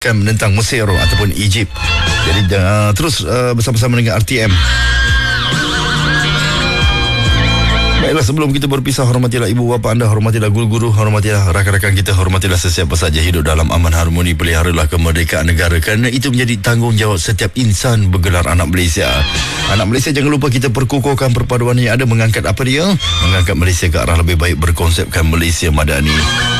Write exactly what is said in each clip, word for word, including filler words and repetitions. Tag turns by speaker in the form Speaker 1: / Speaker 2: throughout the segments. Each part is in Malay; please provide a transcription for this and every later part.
Speaker 1: menentang Mesir ataupun Egypt. Jadi uh, terus uh, bersama-sama dengan R T M. Baiklah, sebelum kita berpisah, hormatilah ibu bapa anda, hormatilah guru-guru, hormatilah rakan-rakan kita, hormatilah sesiapa saja hidup dalam aman harmoni, peliharalah kemerdekaan negara, kerana itu menjadi tanggungjawab setiap insan bergelar anak Malaysia. Anak Malaysia, jangan lupa kita perkukuhkan perpaduan yang ada, mengangkat apa dia? Mengangkat Malaysia ke arah lebih baik, berkonsepkan Malaysia Madani.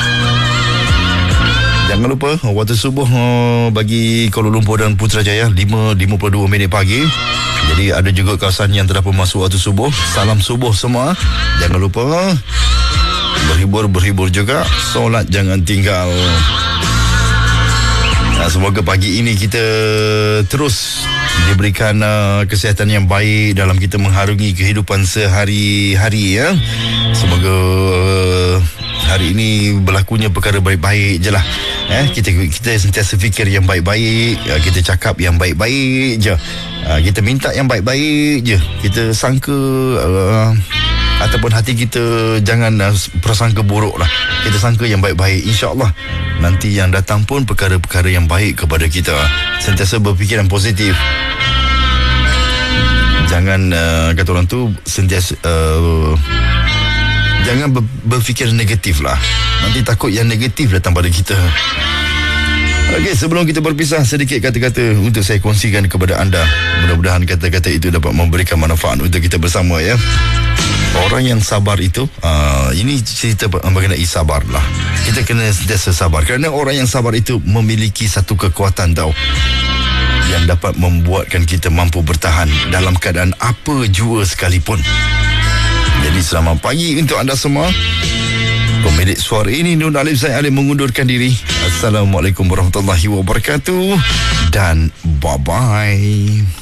Speaker 1: Jangan lupa waktu subuh bagi Kuala Lumpur dan Putrajaya lima lima puluh dua minit pagi. Jadi ada juga kawasan yang telah pun masuk waktu subuh. Salam subuh semua. Jangan lupa berhibur-berhibur juga. Solat jangan tinggal. Nah, semoga pagi ini kita terus diberikan uh, kesihatan yang baik dalam kita mengharungi kehidupan sehari-hari, ya. Semoga uh, hari ini berlakunya perkara baik-baik je lah. Eh, kita kita sentiasa fikir yang baik-baik, kita cakap yang baik-baik je, kita minta yang baik-baik je, kita sangka uh, ataupun hati kita jangan uh, prasangka buruk lah. Kita sangka yang baik-baik. InsyaAllah nanti yang datang pun perkara-perkara yang baik kepada kita. Sentiasa berfikiran positif. Jangan uh, kata orang tu sentiasa uh, jangan ber, berfikir negatif lah. Nanti takut yang negatif datang pada kita. Okey, sebelum kita berpisah, sedikit kata-kata untuk saya kongsikan kepada anda. Mudah-mudahan kata-kata itu dapat memberikan manfaat untuk kita bersama, ya. Orang yang sabar itu, uh, ini cerita mengenai sabar lah. Kita kena sentiasa sabar, kerana orang yang sabar itu memiliki satu kekuatan tau, yang dapat membuatkan kita mampu bertahan dalam keadaan apa jua sekalipun. Jadi selamat pagi untuk anda semua. Pemilik suara ini Nur Alif Zaid Alim mengundurkan diri. Assalamualaikum warahmatullahi wabarakatuh dan bye-bye.